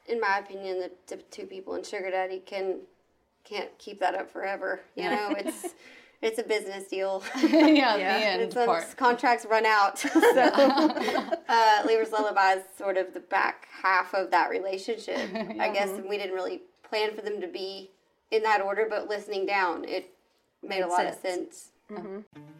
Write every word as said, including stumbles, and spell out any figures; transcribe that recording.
in my opinion, the, the two people in Sugar Daddy can can't keep that up forever. You Yeah. know, it's it's a business deal. yeah, Yeah. the end It's when part. contracts run out. So, uh, Lever's Lullaby is sort of the back half of that relationship, I guess. And we didn't really plan for them to be in that order, but listening down, it made, Made a lot sense. of sense. Mm-hmm.